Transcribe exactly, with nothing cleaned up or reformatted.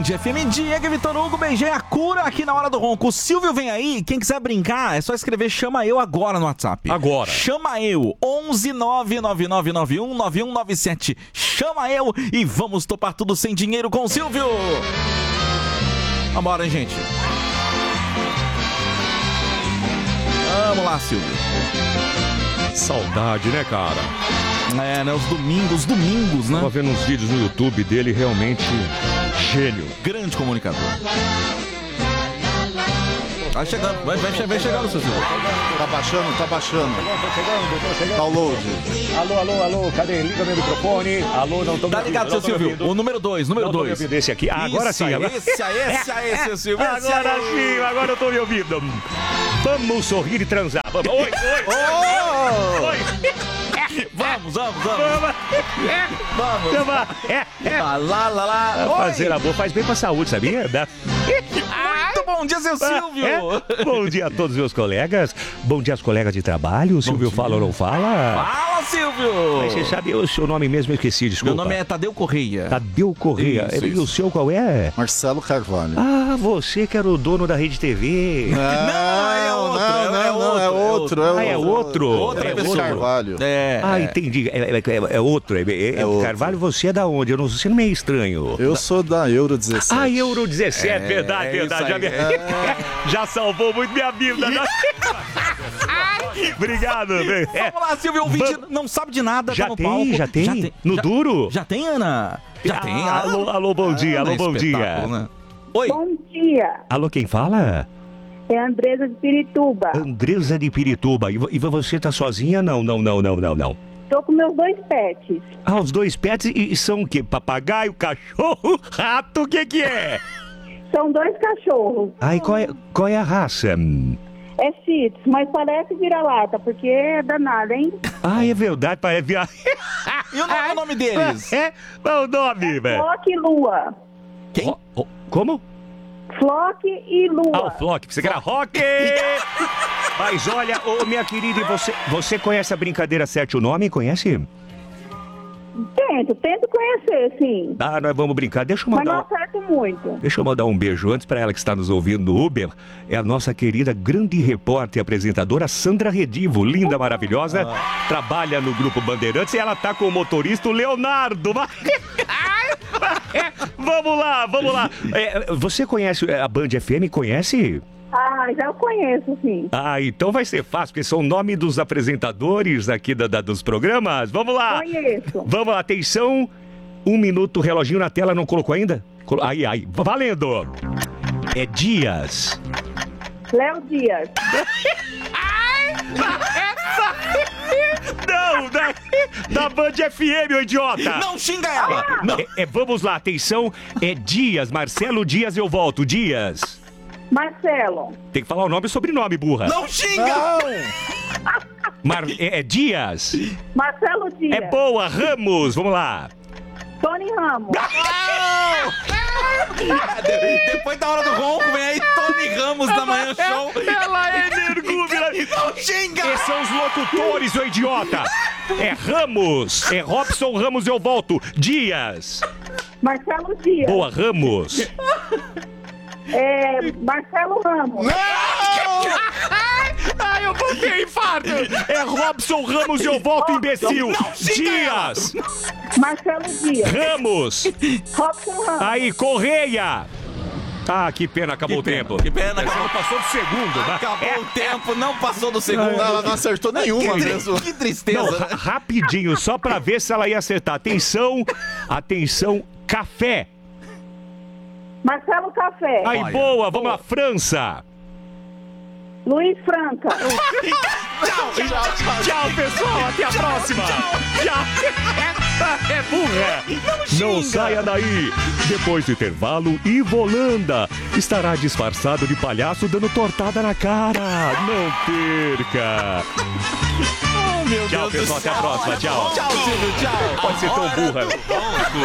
F M, Diego e Vitor Hugo, beijei a cura aqui na Hora do Ronco. O Silvio vem aí, quem quiser brincar é só escrever Chama Eu agora no WhatsApp. Agora. Chama Eu, onze nove nove nove nove um nove um nove sete. Chama Eu e vamos topar tudo sem dinheiro com o Silvio. Vambora, hein, gente. Vamos lá, Silvio. Saudade, né, cara? É, né? Os domingos, domingos, né? Tava vendo uns vídeos no YouTube dele, realmente gênio. Grande comunicador. Vai chegando, vai, vai, vai chegando, seu Silvio. Tá baixando, tá baixando. Tô chegando, tô chegando. Download. Alô, alô, alô, cadê? Liga meu microfone. Alô, não tô me Tá ligado, seu Silvio? O número dois, número dois. Esse aqui. Ah, agora sim. Agora... Esse aí, esse aí, seu Silvio. Esse Agora aí. sim, agora eu tô me ouvindo. Vamos sorrir e transar. Vamos. Oi, oi. Oh! Oi. Vamos, vamos, vamos. Vamos. Vamos. Vamos. É, é. Lá, lá, lá, lá. Fazer amor faz bem pra saúde, sabia? Dá... Muito bom dia, seu Silvio. É? Bom dia a todos os meus colegas. Bom dia aos colegas de trabalho. O Silvio fala ou não fala? Fala, Silvio. Mas você sabe o seu nome mesmo? Eu esqueci, desculpa. Meu nome é Tadeu Correia. Tadeu Correia. Isso, E isso. o seu qual é? Marcelo Carvalho. Ah, você que era o dono da Rede T V. Não, é outro, não, é não, não, é outro. Ah, é outro? Outra É pessoa. Carvalho. É. Ah, entendi. É, é, é- é outro. É, é- É outro. Carvalho, você é da onde? Eu não, você não é estranho. Eu sou da Euro dezessete. Ah, Euro dezessete, É, verdade, é verdade. isso Já, aí. me- já salvou muito minha vida. Já... Obrigado. É. Vamos lá, Silvio. O ouvinte não sabe de nada. Já tá no tem, palco. já tem? No já- duro? Já tem, Ana? Já Ah, tem. alô, alô, bom dia, alô, Ana, bom dia. espetáculo, né? Oi. Bom dia, Alô, quem fala? é a Andresa de Pirituba. Andresa de Pirituba. E, vo- e você tá sozinha? Não, não, não, não, não, não. Tô com meus dois pets. Ah, os dois pets e, e são o quê? Papagaio, cachorro, rato, o que que é? São dois cachorros. Ai, qual é, qual é a raça? É Shih Tzu, mas parece vira-lata, porque é danado, hein? Ah, é verdade, parece viar. E o nome, o nome deles? É? Qual é o nome, velho? Flock e Lua. Quem? Ro- ro- Como? Flock e Ah, o Lua. Flock, você que era rock! Mas olha, ô minha querida, e você, você conhece a brincadeira Acerte o Nome? Conhece? Tento, tento conhecer, sim. Ah, nós vamos brincar. Deixa eu Mas não mandar, acerto muito. deixa eu mandar um beijo antes para ela que está nos ouvindo no Uber. É a nossa querida grande repórter e apresentadora Sandra Redivo, linda, maravilhosa. Trabalha no Grupo Bandeirantes e ela tá com o motorista o Leonardo. É, vamos lá, vamos lá. É, você conhece a Band F M? Conhece? Ah, já eu conheço, sim. Ah, então vai ser fácil, porque são o nome dos apresentadores aqui da, da- dos programas. Vamos lá. Conheço. Vamos lá, atenção. Um minuto, reloginho na tela, não colocou ainda? Colo- Aí, aí, valendo. É Dias. Léo Dias. Não, da, da Band F M, ô idiota. Não xinga ela. Não. É, é, vamos lá, atenção. É Dias, Marcelo Dias, eu volto. Dias. Marcelo. Tem que falar o nome e sobrenome, burra. Não xinga. Mar- é, é Dias. Marcelo Dias. É boa, Ramos. Vamos lá. Tony Ramos. De- Depois da hora do ronco, vem aí Tony Ramos da Manhã Show. Ela é energúmena. Não xinga. Esses são os locutores, ô idiota. É Ramos. É Robson Ramos, eu volto. Dias. Marcelo Dias. Boa, Ramos. É, Marcelo Ramos. Ai, eu vou ter infarto. É Robson Ramos, eu volto, imbecil. Dias. Marcelo Dias. Ramos. Robson Ramos. Aí, Correia. Ah, que pena, acabou Que o pena, tempo. que pena, Você acabou. não passou do segundo, né? Acabou o tempo, não passou do segundo. Não, ela não acertou nenhuma Que, mesmo. que tristeza. Não, né? ra- rapidinho, só pra ver se ela ia acertar. Atenção, atenção, café. Marcelo Café. Aí, Olha, boa, vamos lá, França. Luiz Franca. Tchau, tchau, pessoal, até a próxima. Tchau. É burra. Não saia daí. Depois do intervalo, Ivo Holanda estará disfarçado de palhaço dando tortada na cara. Não perca. Oh, meu Tchau, Deus do pessoal, até a céu. próxima. Tchau. Tchau, Silvio, tchau. Pode ser tão Hora burra. do ronco.